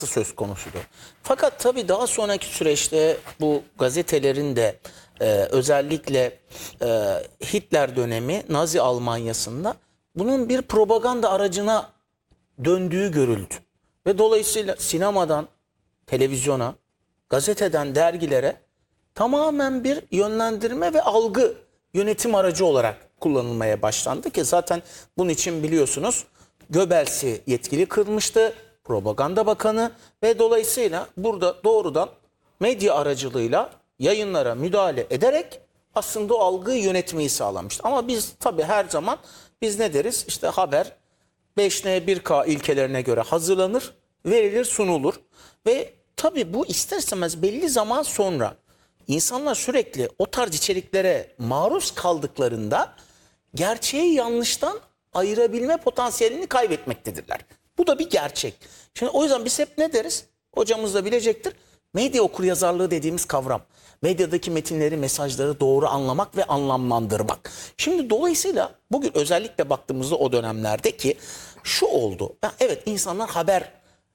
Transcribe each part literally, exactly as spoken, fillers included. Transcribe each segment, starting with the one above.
söz konusudur. Fakat tabii daha sonraki süreçte bu gazetelerin de e, özellikle e, Hitler dönemi Nazi Almanyası'nda bunun bir propaganda aracına döndüğü görüldü. Ve dolayısıyla sinemadan televizyona, gazeteden dergilere tamamen bir yönlendirme ve algı yönetim aracı olarak kullanılmaya başlandı ki zaten bunun için biliyorsunuz Göbels'i yetkili kılmıştı, propaganda bakanı ve dolayısıyla burada doğrudan medya aracılığıyla yayınlara müdahale ederek aslında o algıyı yönetmeyi sağlamıştı. Ama biz tabii her zaman biz ne deriz? İşte haber beş N bir K ilkelerine göre hazırlanır, verilir, sunulur ve tabii bu ister istemez belli zaman sonra insanlar sürekli o tarz içeriklere maruz kaldıklarında gerçeği yanlıştan ayırabilme potansiyelini kaybetmektedirler. Bu da bir gerçek. Şimdi o yüzden biz hep ne deriz? Hocamız da bilecektir. Medya okuryazarlığı dediğimiz kavram. Medyadaki metinleri, mesajları doğru anlamak ve anlamlandırmak. Şimdi dolayısıyla bugün özellikle baktığımızda o dönemlerdeki şu oldu. Evet, insanlar haber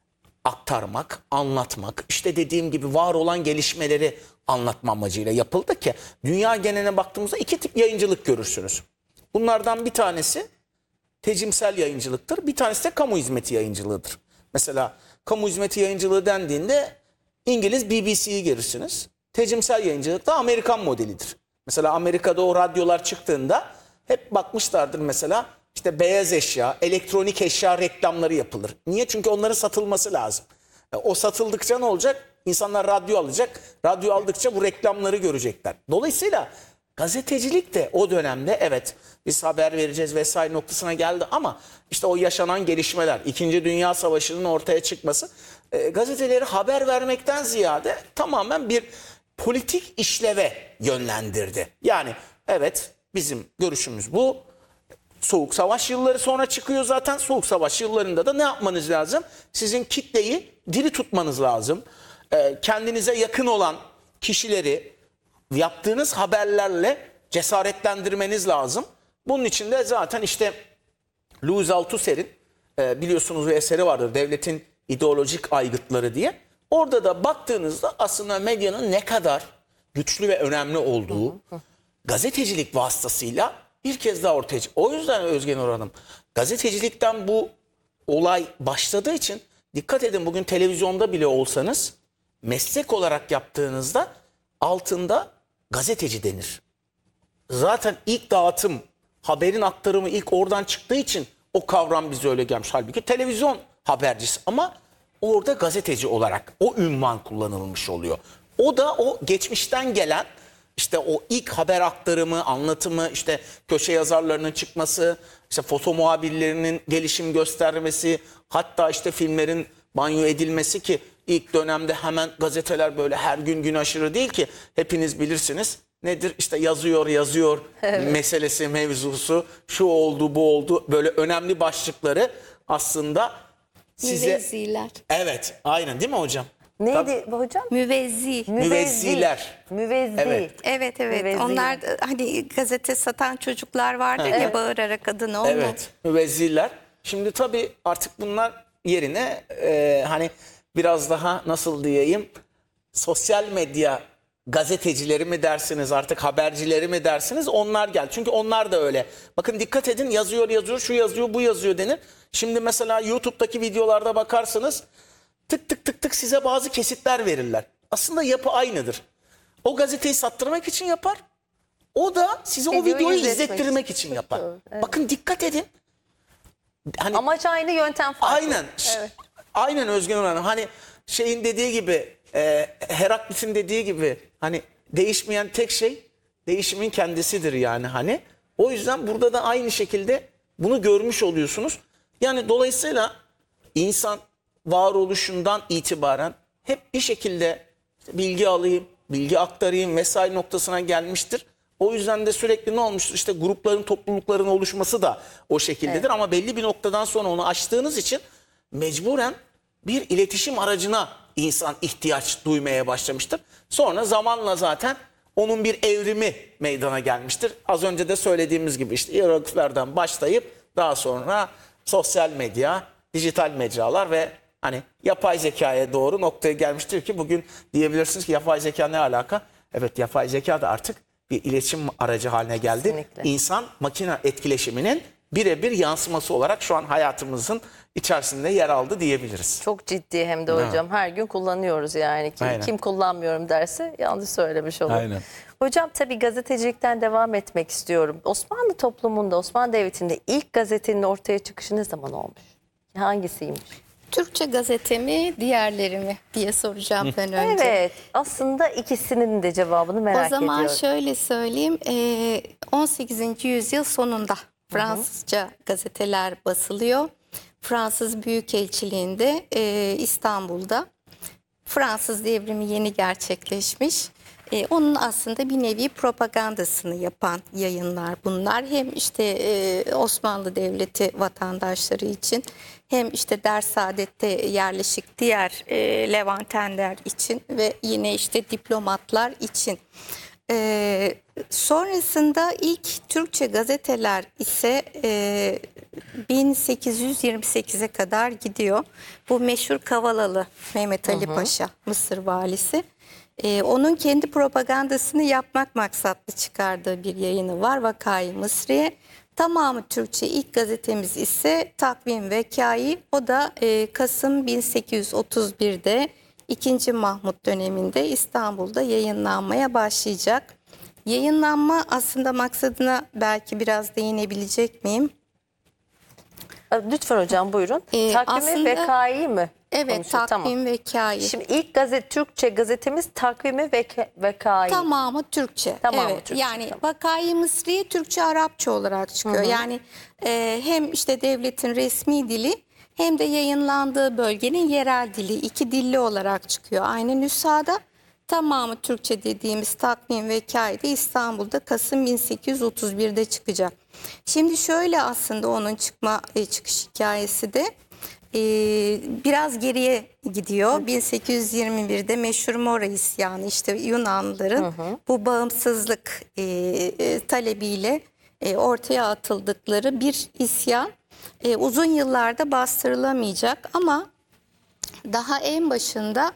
aktarmak, anlatmak, işte dediğim gibi var olan gelişmeleri anlatma amacıyla yapıldı ki dünya geneline baktığımızda iki tip yayıncılık görürsünüz. Bunlardan bir tanesi tecimsel yayıncılıktır, bir tanesi de kamu hizmeti yayıncılığıdır. Mesela kamu hizmeti yayıncılığı dendiğinde İngiliz B B C'yi görürsünüz. Tecimsel yayıncılık da Amerikan modelidir. Mesela Amerika'da o radyolar çıktığında hep bakmışlardır mesela işte beyaz eşya, elektronik eşya reklamları yapılır. Niye? Çünkü onların satılması lazım. O satıldıkça ne olacak? İnsanlar radyo alacak. Radyo aldıkça bu reklamları görecekler. Dolayısıyla gazetecilik de o dönemde evet biz haber vereceğiz vesaire noktasına geldi ama işte o yaşanan gelişmeler, İkinci Dünya Savaşı'nın ortaya çıkması e, gazeteleri haber vermekten ziyade tamamen bir politik işleve yönlendirdi. Yani evet bizim görüşümüz bu. Soğuk Savaş yılları sonra çıkıyor zaten. Soğuk Savaş yıllarında da ne yapmanız lazım? Sizin kitleyi diri tutmanız lazım. E, kendinize yakın olan kişileri yaptığınız haberlerle cesaretlendirmeniz lazım. Bunun için de zaten işte Louis Althusser'in e, biliyorsunuz bir eseri vardır. Devletin ideolojik aygıtları diye. Orada da baktığınızda aslında medyanın ne kadar güçlü ve önemli olduğu gazetecilik vasıtasıyla bir kez daha ortaya çıktı. O yüzden Özgen Nur Hanım gazetecilikten bu olay başladığı için dikkat edin, bugün televizyonda bile olsanız meslek olarak yaptığınızda altında gazeteci denir. Zaten ilk dağıtım, haberin aktarımı ilk oradan çıktığı için o kavram bize öyle gelmiş. Halbuki televizyon habercisi ama orada gazeteci olarak o ünvan kullanılmış oluyor. O da o geçmişten gelen işte o ilk haber aktarımı, anlatımı, işte köşe yazarlarının çıkması, işte foto muhabirlerinin gelişim göstermesi, hatta işte filmlerin banyo edilmesi ki ilk dönemde hemen gazeteler böyle her gün gün aşırı değil ki hepiniz bilirsiniz. Nedir? İşte yazıyor yazıyor evet. Meselesi, mevzusu, şu oldu bu oldu, böyle önemli başlıkları aslında size... Müvezziler. Evet, aynen değil mi hocam? Neydi Tabii. bu hocam? Müvezzi. Müvezziler. Müvezzi. Evet. Evet evet. Müvezzi. Onlar da, hani gazete satan çocuklar vardır Ha. ya Evet. bağırarak adını onlar. Evet, müvezziler. Şimdi tabii artık bunlar yerine e, hani biraz daha nasıl diyeyim, sosyal medya gazetecileri mi dersiniz, artık habercileri mi dersiniz, onlar gel. Çünkü onlar da öyle. Bakın dikkat edin, yazıyor yazıyor, şu yazıyor bu yazıyor denir. Şimdi mesela YouTube'daki videolarda bakarsınız tık tık tık tık size bazı kesitler verirler. Aslında yapı aynıdır. O gazeteyi sattırmak için yapar. O da size o Videoyu videoyu izletmek izlettirmek için yapar. Evet. Bakın dikkat edin. Hani Amaç aynı, yöntem farklı. aynen. Evet. Aynen Özgen Hanım. Hani şeyin dediği gibi, e, Heraklit'in dediği gibi hani değişmeyen tek şey değişimin kendisidir yani hani. O yüzden burada da aynı şekilde bunu görmüş oluyorsunuz. Yani dolayısıyla insan varoluşundan itibaren hep bir şekilde bilgi alayım, bilgi aktarayım vesaire noktasına gelmiştir. O yüzden de sürekli ne olmuştur? İşte grupların, toplulukların oluşması da o şekildedir. Evet. Ama belli bir noktadan sonra onu aştığınız için mecburen bir iletişim aracına insan ihtiyaç duymaya başlamıştır. Sonra zamanla zaten onun bir evrimi meydana gelmiştir. Az önce de söylediğimiz gibi işte hierogliflerden başlayıp daha sonra sosyal medya, dijital mecralar ve Hani yapay zekaya doğru noktaya gelmiştir ki bugün diyebilirsiniz ki yapay zeka ne alaka? Evet, yapay zeka da artık bir iletişim aracı haline geldi. Kesinlikle. İnsan makine etkileşiminin birebir yansıması olarak şu an hayatımızın içerisinde yer aldı diyebiliriz. Çok ciddi hem de hocam. Her gün kullanıyoruz yani. Kim, Aynen. kim kullanmıyorum derse yanlış söylemiş olur. Aynen. Hocam tabii gazetecilikten devam etmek istiyorum. Osmanlı toplumunda, Osmanlı Devleti'nde ilk gazetenin ortaya çıkışı ne zaman olmuş? Hangisiymiş? Türkçe gazete mi, diğerleri mi diye soracağım ben önce. Evet, aslında ikisinin de cevabını merak O zaman ediyorum. şöyle söyleyeyim, eee, on sekizinci yüzyıl sonunda Fransızca gazeteler basılıyor. Fransız Büyükelçiliğinde eee, İstanbul'da Fransız devrimi yeni gerçekleşmiş. Eee, onun aslında bir nevi propagandasını yapan yayınlar bunlar. Hem işte eee, Osmanlı Devleti vatandaşları için hem işte Dersaadet'te yerleşik diğer eee Levantenler için ve yine işte diplomatlar için. Ee, sonrasında ilk Türkçe gazeteler ise e, bin sekiz yüz yirmi sekize kadar gidiyor. Bu meşhur Kavalalı Mehmet Ali Paşa, Mısır valisi. Ee, onun kendi propagandasını yapmak maksatlı çıkardığı bir yayını var, Vakayı Mısriye. Tamamı Türkçe. İlk gazetemiz ise Takvim Vekai. O da e, Kasım bin sekiz yüz otuz birde ikinci Mahmut döneminde İstanbul'da yayınlanmaya başlayacak. Yayınlanma aslında maksadına belki biraz değinebilecek miyim? Lütfen hocam buyurun. Ee, Takvimi aslında- Vekai mi? Evet, konuşuyoruz? Takvim Tamam. Vekai. Şimdi ilk gazete Türkçe gazetemiz Takvimi Veka- Vekai. Tamamı Türkçe. Tamamı evet. Türkçe, Yani tamam. Vakayı Mısriye Türkçe Arapça olarak çıkıyor. Yani e, hem işte devletin resmi dili hem de yayınlandığı bölgenin yerel dili, iki dilli olarak çıkıyor. Aynı nüshada tamamı Türkçe dediğimiz Takvim Vekai de İstanbul'da Kasım bin sekiz yüz otuz birde çıkacak. Şimdi şöyle aslında onun çıkma e, çıkış hikayesi de e, biraz geriye gidiyor. bin sekiz yüz yirmi birde meşhur Mora isyanı, işte Yunanlıların bu bağımsızlık e, e, talebiyle e, ortaya atıldıkları bir isyan. E, uzun yıllarda bastırılamayacak ama daha en başında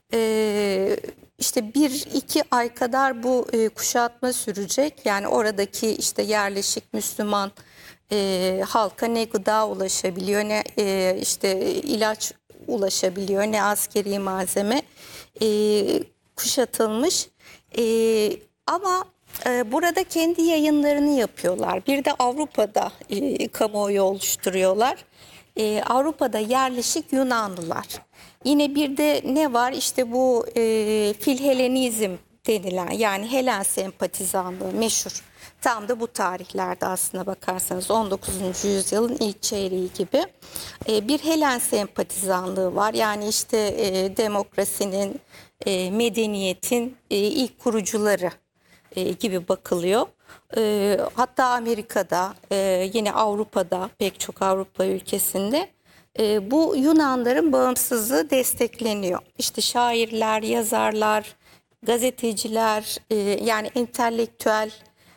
e, işte bir iki ay kadar bu e, kuşatma sürecek. Yani oradaki işte yerleşik Müslüman e, halka ne gıda ulaşabiliyor, ne e, işte ilaç ulaşabiliyor, ne askeri malzeme e, kuşatılmış. E, ama e, burada kendi yayınlarını yapıyorlar. Bir de Avrupa'da e, kamuoyu oluşturuyorlar. E, Avrupa'da yerleşik Yunanlılar. Yine bir de ne var? İşte bu e, Filhelenizm denilen, yani Helen sempatizanlığı meşhur. Tam da bu tarihlerde aslına bakarsanız on dokuzuncu yüzyılın ilk çeyreği gibi e, bir Helen sempatizanlığı var. Yani işte e, demokrasinin, e, medeniyetin e, ilk kurucuları e, gibi bakılıyor. E, hatta Amerika'da, e, yine Avrupa'da, pek çok Avrupa ülkesinde e, bu Yunanların bağımsızlığı destekleniyor. İşte şairler, yazarlar, gazeteciler, e, yani entelektüel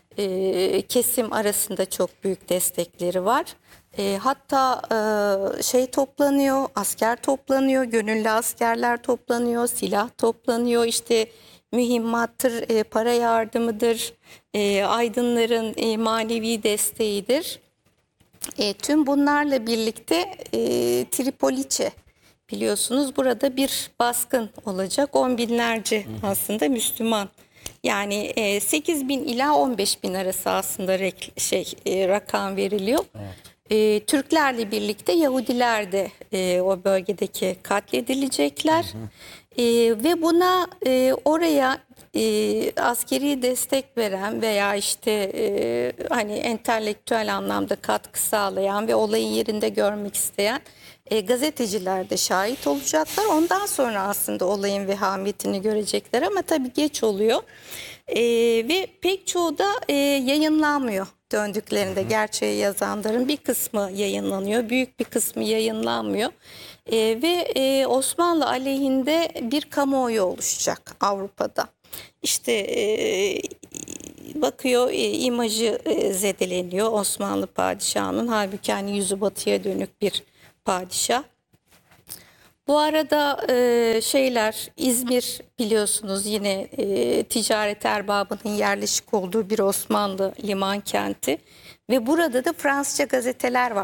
e, kesim arasında çok büyük destekleri var. E, hatta e, şey toplanıyor, asker toplanıyor, gönüllü askerler toplanıyor, silah toplanıyor, işte mühimmattır, e, para yardımıdır, e, aydınların e, manevi desteğidir. E, tüm bunlarla birlikte e, Tripoliçe, biliyorsunuz, burada bir baskın olacak. On binlerce aslında Müslüman. Yani e, sekiz bin ila on beş bin arası aslında rek, şey e, rakam veriliyor. E, Türklerle birlikte Yahudiler de e, o bölgedeki katledilecekler. E, ve buna e, oraya e, askeri destek veren veya işte e, hani entelektüel anlamda katkı sağlayan ve olayın yerinde görmek isteyen e, gazeteciler de şahit olacaklar. Ondan sonra aslında olayın vehametini görecekler ama tabii geç oluyor. E, ve pek çoğu da e, yayınlanmıyor döndüklerinde. Gerçeği yazanların bir kısmı yayınlanıyor, büyük bir kısmı yayınlanmıyor. E, ve e, Osmanlı aleyhinde bir kamuoyu oluşacak Avrupa'da. İşte e, bakıyor e, imajı e, zedeleniyor Osmanlı padişahının. Halbuki hani yüzü batıya dönük bir padişah. Bu arada e, şeyler İzmir biliyorsunuz yine e, ticaret erbabının yerleşik olduğu bir Osmanlı liman kenti ve burada da Fransızca gazeteler var.